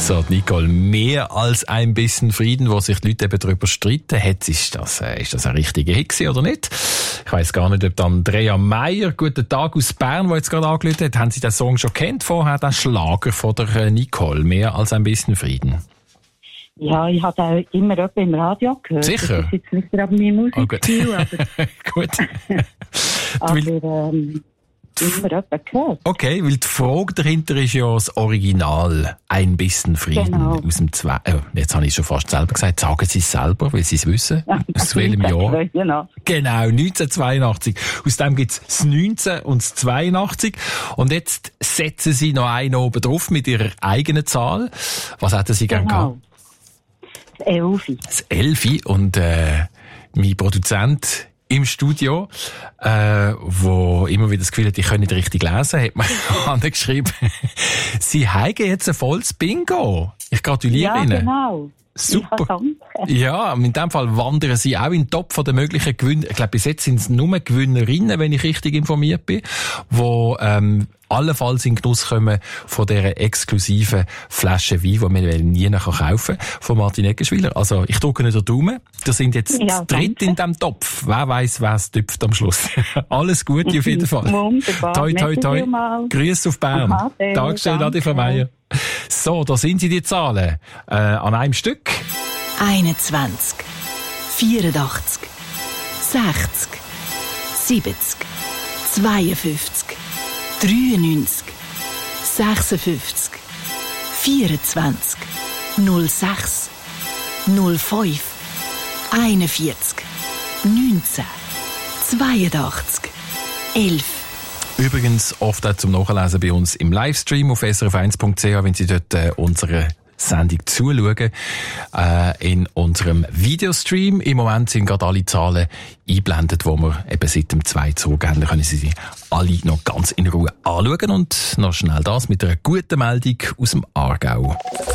So, Nicole, mehr als ein bisschen Frieden, wo sich die Leute eben darüber streiten. Ist das ein richtiger Hit gewesen oder nicht? Ich weiss gar nicht, ob Andrea Meier, guten Tag aus Bern, der jetzt gerade angerufen hat, haben Sie den Song schon kennt vorher, den Schlager von der Nicole, mehr als ein bisschen Frieden? Ja, ich habe auch immer etwa im Radio gehört. Sicher? Das ist jetzt nicht gerade mein Musikstil, Gut. aber immer etwa gehört. Okay, weil die Frage dahinter ist ja das Original, ein bisschen Frieden, genau. Aus dem jetzt habe ich schon fast selber gesagt, sagen Sie es selber, weil Sie es wissen. Aus welchem Jahr? Genau. Genau, 1982. Aus dem gibt es das 19 und das 82. Und jetzt setzen Sie noch einen oben drauf mit Ihrer eigenen Zahl. Was hätten Sie gern gehabt? Das 11. Das 11. Und mein Produzent im Studio, wo immer wieder das Gefühl hat, ich kann nicht richtig lesen, hat mir angeschrieben, Sie haben jetzt ein volles Bingo. Ich gratuliere Ihnen. Ja, genau. Super. Ja, in dem Fall wandern Sie auch in den Topf der möglichen Gewinner. Ich glaube, bis jetzt sind es nur Gewinnerinnen, wenn ich richtig informiert bin, die allenfalls in Genuss kommen von dieser exklusiven Flasche Wein, die man nie noch kaufen kann, von Martin Eggenschwiler. Also, ich drücke nicht den Daumen. Wir sind jetzt dritt in diesem Topf. Wer weiss, wer es tüpft am Schluss. Alles Gute auf jeden Fall. Wunderbar. Toi, toi, toi. Grüße auf Bern. Dankeschön, Adi von Meier. So, da sind sie die Zahlen. An einem Stück. 21, 84, 60, 70, 52, 93, 56, 24, 06, 05, 41, 19, 82, 11. Übrigens oft auch zum Nachlesen bei uns im Livestream auf srf1.ch, wenn Sie dort unsere Sendung zuschauen. In unserem Videostream im Moment sind gerade alle Zahlen eingeblendet, die wir eben seit dem 2 zugeben. Da können Sie sie alle noch ganz in Ruhe anschauen. Und noch schnell das mit einer guten Meldung aus dem Aargau.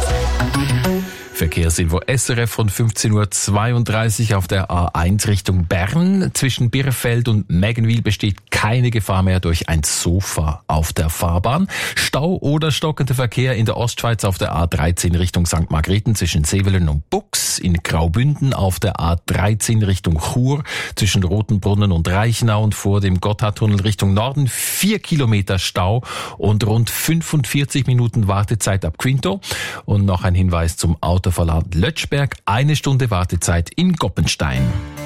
Verkehrsinfo SRF von 15.32 Uhr auf der A1 Richtung Bern. Zwischen Birrfeld und Meggenwil besteht keine Gefahr mehr durch ein Sofa auf der Fahrbahn. Stau oder stockender Verkehr in der Ostschweiz auf der A13 Richtung St. Margrethen zwischen Sevelen und Bux. In Graubünden auf der A13 Richtung Chur zwischen Rotenbrunnen und Reichenau und vor dem Gotthardtunnel Richtung Norden 4 Kilometer Stau und rund 45 Minuten Wartezeit ab Quinto. Und noch ein Hinweis zum Autoverladen Lötschberg. 1 Stunde Wartezeit in Goppenstein.